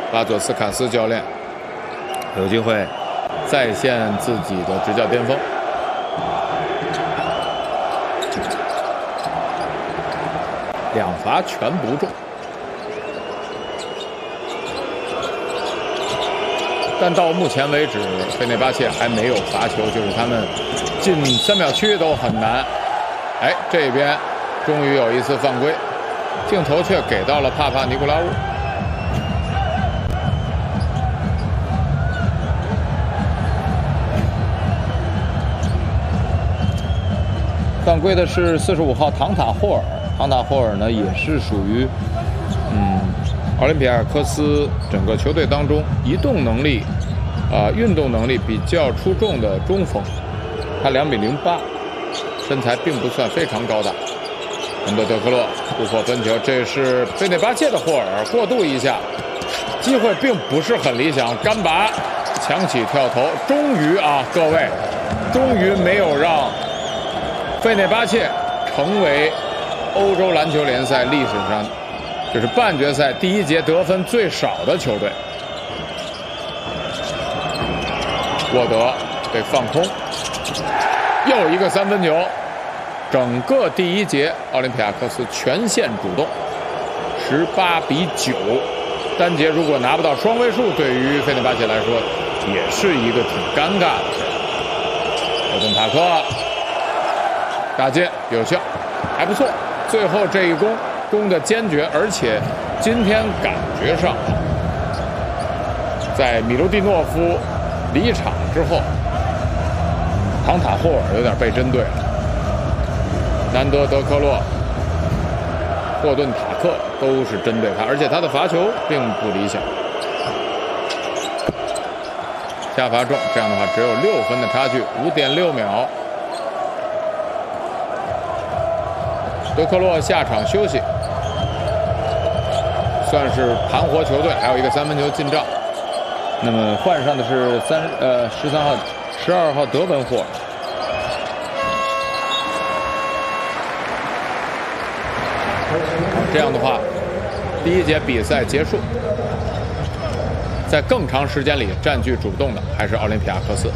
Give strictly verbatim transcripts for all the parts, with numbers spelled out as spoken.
巴佐斯卡斯教练有机会再现自己的执教巅峰。两罚全不中，但到目前为止，费内巴切还没有罚球，就是他们进三秒区都很难。哎，这边终于有一次犯规，镜头却给到了帕帕尼古拉乌。犯规的是四十五号唐塔霍尔。唐塔霍尔呢，也是属于嗯奥林匹亚科斯整个球队当中移动能力啊、呃、运动能力比较出众的中锋。他两米零八，身材并不算非常高大。恩德德克洛突破分球，这是费内巴切的霍尔过渡一下，机会并不是很理想。干拔抢起跳投，终于啊各位，终于没有让费内巴切成为欧洲篮球联赛历史上就是半决赛第一节得分最少的球队。沃德被放空，又一个三分球。整个第一节奥林匹亚科斯全线主动，十八比九。单节如果拿不到双位数，对于费内巴切来说也是一个挺尴尬的事。霍顿塔克打进有效，还不错。最后这一攻攻的坚决，而且今天感觉上，在米卢蒂诺夫离场之后，唐塔霍尔有点被针对了。南德德克洛、霍顿塔克都是针对他，而且他的罚球并不理想。下罚中，这样的话只有六分的差距，五点六秒。德克洛下场休息，算是盘活球队，还有一个三分球进账。那么换上的是三呃十三号、十二号德文霍尔。这样的话，第一节比赛结束，在更长时间里占据主动的还是奥林匹亚科斯。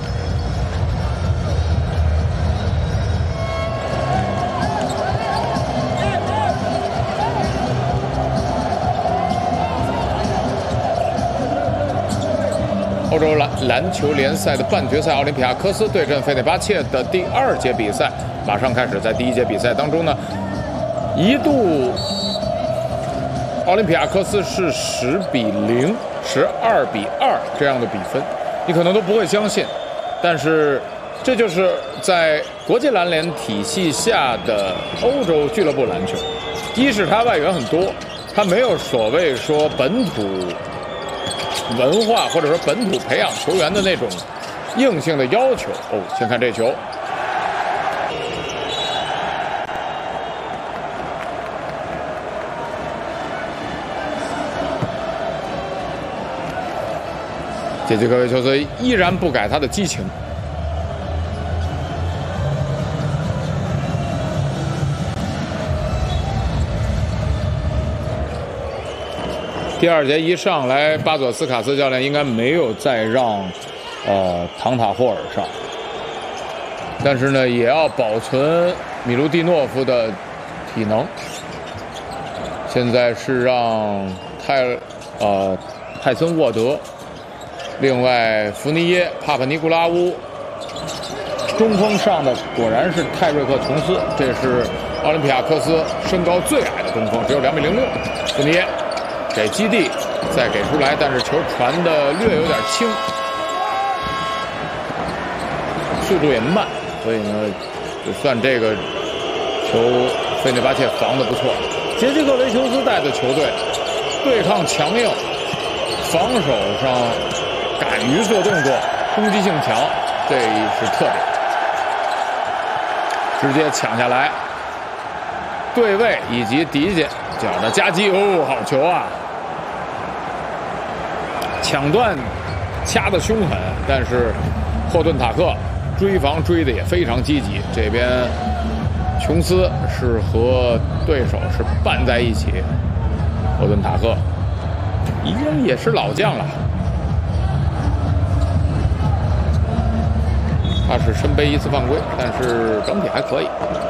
欧洲篮篮球联赛的半决赛，奥林匹亚科斯对阵费内巴切的第二节比赛马上开始。在第一节比赛当中呢，一度奥林匹亚科斯是十比零、十二比二这样的比分，你可能都不会相信，但是这就是在国际篮联体系下的欧洲俱乐部篮球。一是它外援很多，它没有所谓说本土文化或者说本土培养球员的那种硬性的要求。哦，先看这球，杰基科维丘斯依然不改他的激情。第二节一上来，巴佐斯卡斯教练应该没有再让呃唐塔霍尔上，但是呢，也要保存米卢蒂诺夫的体能。现在是让泰呃泰森沃德，另外福尼耶、帕帕尼古拉乌，中锋上的果然是泰瑞克琼斯，这是奥林匹亚科斯身高最矮的中锋，只有两米零六。福尼耶给基地再给出来，但是球传的略有点轻，速度也慢，所以呢，就算这个球费内巴切防得不错。杰基克维丘斯带的球队对抗强硬，防守上敢于做动作，攻击性强，这是特点。直接抢下来，对位以及底线脚的夹击，哦，好球啊！抢断掐得凶狠，但是霍顿塔克追防追的也非常积极。这边琼斯是和对手是绊在一起，霍顿塔克已经也是老将了。他是身背一次犯规，但是整体还可以。